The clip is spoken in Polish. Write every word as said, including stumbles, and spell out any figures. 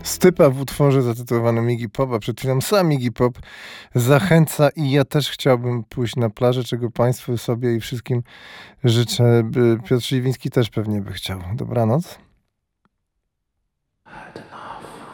Stypa w utworze zatytułowanym Iggy Pop, a przed chwilą sam Iggy Pop zachęca i ja też chciałbym pójść na plażę, czego Państwu, sobie i wszystkim życzę. Piotr Żywiński też pewnie by chciał. Dobranoc.